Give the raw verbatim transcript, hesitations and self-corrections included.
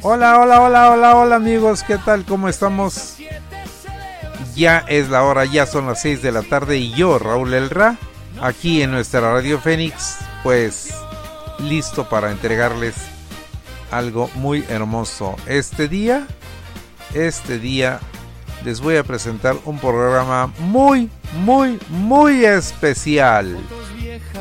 Hola, hola, hola, hola, hola amigos, ¿qué tal? ¿Cómo estamos? Ya es la hora, ya son las seis de la tarde y yo, Raúl El Ra, aquí en nuestra Radio Fénix, pues listo para entregarles algo muy hermoso. Este día, este día les voy a presentar un programa muy, muy, muy especial.